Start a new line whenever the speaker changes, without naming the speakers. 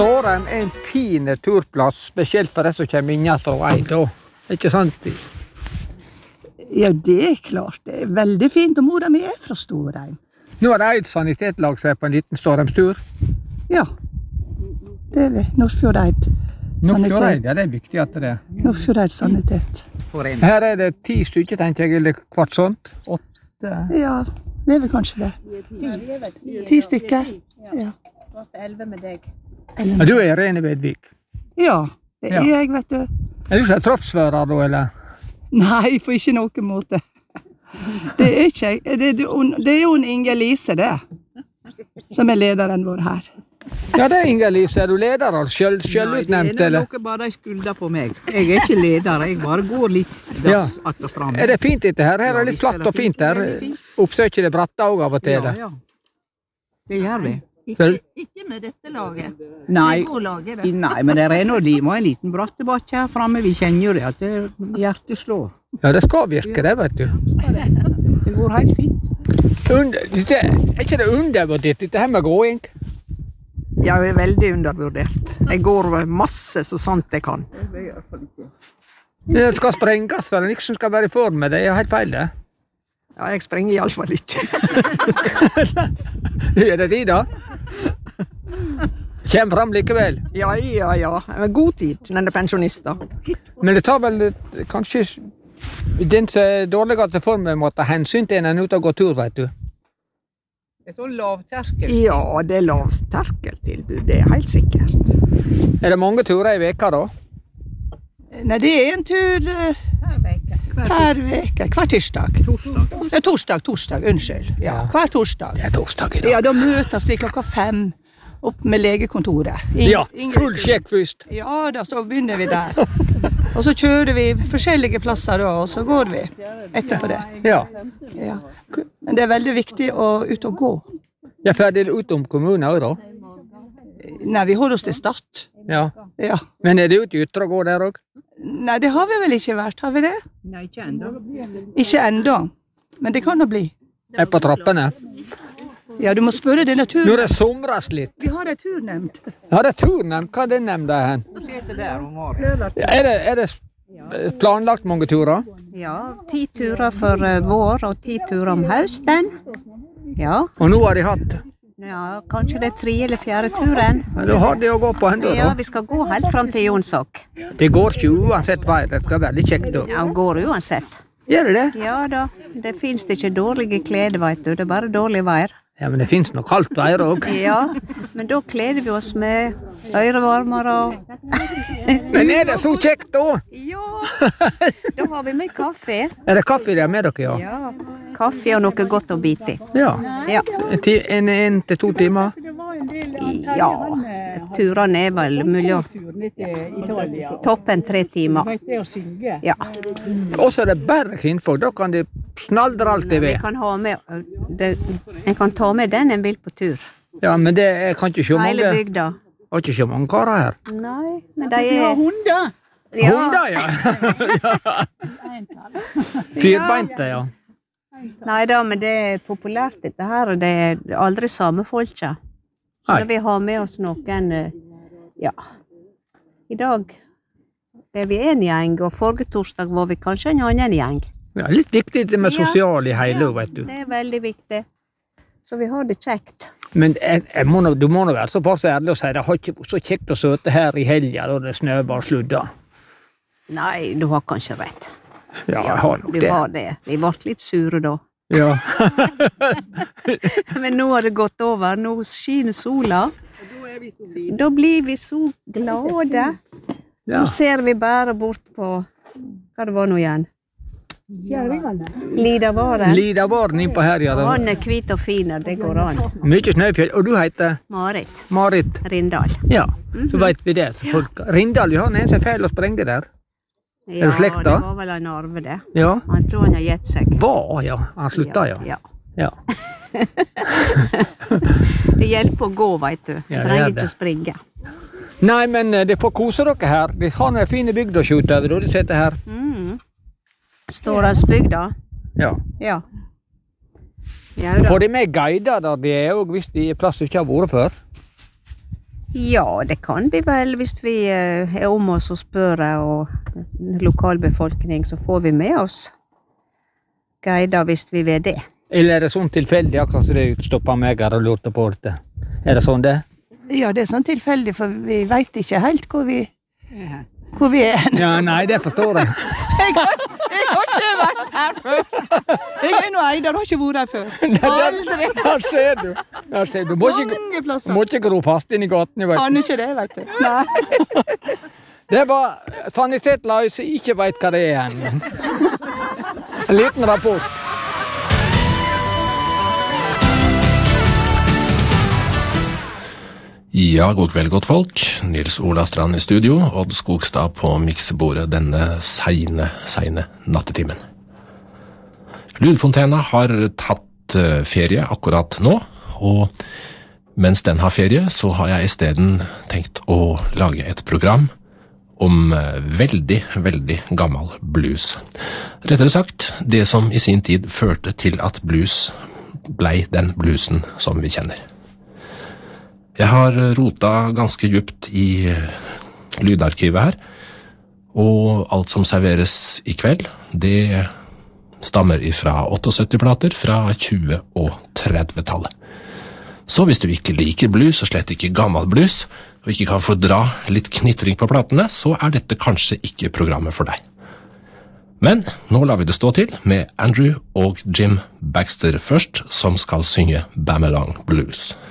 Stårheim er en fin turplass, spesielt for de som kommer inn fra Eid. Ikke sant?
Ja, det er klart. Det er veldig fint, og mora mi er fra Stårheim.
Nå har Eid sanitetlag seg på en liten Stårheimstur.
Ja, det er vi. Nordfjordeid
Nordfjordeid, ja, det er viktig at det er.
Nordfjordeid sanitet.
Her er det 10 stykker, tenker jeg, eller kvart sånt. 8.
Ja, det er vel kanskje det. 10 stykker. Ja.
11 med deg.
Ja, du er Irene Vedvik.
Ja, det er jeg, vet du.
Er du ikke troppsfører da, eller?
Nei, på ikke noen måte. Det er ikke jeg. Det er jo en Inger-Lise, det. Som er lederen vår her.
Ja, det er Inger-Lise. Er du leder, selvutnevnt, eller?
Nei, det er bare de skulder på meg. Jeg er ikke leder, jeg bare går litt dass att og fram.
Er det fint dette her? Her er det litt flatt og fint her. Oppsøker det bratta også av og til?
Ja, ja. Det gjør vi. Ikke med dette laget. Nei, det. Nei, men det er nå en liten brattebakke her fremme. Vi kjenner jo det, at hjertet slår.
Ja, det skal virke det, vet du.
Det går helt fint.
Er ikke det undervurdert, dette her med gåing?
Ja, det er veldig undervurdert. Jeg går masse så sant jeg kan.
Det skal sprenges, for det er ikke som skal være i form med det. Det er helt feil, det.
Ja, jeg sprenger i alle fall ikke.
Er det tid, da? Kjem fram likevel.
Ja. Men god tid når det er pensjonister.
Men det tar vel kanskje den som er dårligere form må ta hensyn til en ute og gå tur, vet du.
Det er så lavterskel. Ja, det er lavterskeltilbud, det er helt sikkert.
Er det mange turer i veka da?
Nei, det er en tur hver veke. Hver tirsdag. Torsdag, unnskyld. Ja, hver torsdag.
Det er torsdag i dag.
Ja, da møtes vi 5:00 opp med legekontoret.
Ja, full sjekk først.
Ja, da så begynner vi der. Og så kjører vi forskjellige plasser da, og så går vi etterpå det.
Ja.
Men det er veldig viktig å ut og gå.
Jeg er ferdig utom kommunen også da?
Nei, vi holder oss til Stad.
Ja.
Ja.
Men er det ute i ytre å gå der også?
Nei, det har vi vel ikke vært, har vi det?
Nei, ikke enda.
Ikke enda, men det kan da bli.
Er på trappene?
Ja, du må spørre denne turen.
Når det somres litt.
Vi har en turnemnd.
Ja, det er turnemnd. Hva er det nemnda hen? Er det planlagt mange turer?
Ja, 10 turer for vår og 10 turer om høsten. Ja.
Og nå har de hatt?
Ja, kanskje det er 3. eller 4. turen.
Ja, da har de å gå på enda da.
Ja, vi skal gå helt fram til Jonsok.
Det går ikke uansett vei, det skal være litt kjekt da.
Ja, går uansett.
Gjør det det?
Ja da, det finnes ikke dårlige klede, vet du, det er bare dårlig vær.
Ja, men det finnes noe kaldt vær også.
Ja, men da kleder vi oss med ørevarmer og...
Men er det så kjekt da?
Ja, da har vi med kaffe.
Er det kaffe der med dere, ja?
Ja, kaffe og noe godt å bite i.
Ja.
Ja.
1 til 2 timer?
Ja, turene er vel mulig. Toppen 3 timer. Ja.
Og så er det bare kvinnfolk, da kan de snaldre alt det ved.
En kan ta med den en vil på tur.
Ja, men det er kan ikke så mange...
Hele bygda.
Har ikke så mange karer her.
Nei, men de er...
Hunder!
Ja.
Hunder, ja! Fyrbeinte, ja.
Nei da, men det er populært dette her, og det er aldri samme folka. Så da vi har med oss noen, ja. I dag er vi en gjeng, og forrige torsdag var vi kanskje en annen gjeng.
Ja, litt viktig det med sosial i hele, vet du.
Det er veldig viktig. Så vi har det kjekt.
Men du må nå være så pass ærlig og si det har ikke vært så kjekt å søte her i helga da det snøbar sludda.
Nei, du har kanskje rett.
Ja, jeg har nok
det. Du har det. Vi ble litt sure da.
Ja.
Men nå har det gått over. Nå skiner sola. Da blir vi så glade.
Ja.
Nå ser vi bare bort på hva det var nå igjen. Lidavaren.
Lidavaren innpå her, ja.
Han er hvit og fin, det går an.
Mye snøfjell. Og du heter?
Marit.
Marit.
Rindal.
Ja, så vet vi det. Rindal, ja, han er en som er feil å sprenge der.
Ja,
er du slekt da?
Det var vel en arve det.
Ja.
Han tror han har gitt seg.
Ja. Han slutta, ja. Ja.
Det hjelper å gå, vet du.
Ja,
trenger ikke å springe.
Nei, men det får kose dere her. De har noen fine bygd å skjute over, da de sitter her.
Stårheimsbygda?
Ja.
Ja.
Får de med guider der de er, og hvis de er plass som ikke har vært før?
Ja, det kan vi vel hvis vi er om oss og spør og lokalbefolkning, så får vi med oss guider hvis vi vil det.
Eller er det sånn tilfeldig, akkurat som det utstoppet meg her og lurte på det? Er det sånn det?
Ja, det er sånn tilfeldig, for vi vet ikke helt hvor vi er.
Ja, nei, det forstår jeg.
Jeg har ikke vært her før. Jeg er noe Eidar, har ikke vært her før. Aldri.
Der ser du. Må ikke gro fast inn i gaten, vet du.
Kan ikke det, vet du. Nei.
Det var sanitetsløs som ikke vet hva det er igjen. En liten rapport.
Ja, god kveld, godt folk. Nils Ola Strand i studio, Odd Skogstad på miksebordet denne seine nattetimen. Lydfontena har tatt ferie akkurat nå, og mens den har ferie, så har jeg i stedet tenkt å lage et program om veldig, veldig gammel blues. Rettere sagt, det som i sin tid førte til at blues blei den bluesen som vi kjenner. Jeg har rota ganske djupt i lydarkivet her, og alt som serveres i kveld, det stammer ifra 78-plater fra 20- og 30-tallet. Så hvis du ikke liker blues, og slett ikke gammel blues, og ikke kan fordra litt knitring på platene, så er dette kanskje ikke programmet for deg. Men nå lar vi det stå til med Andrew og Jim Baxter først, som skal synge Bam Along Blues.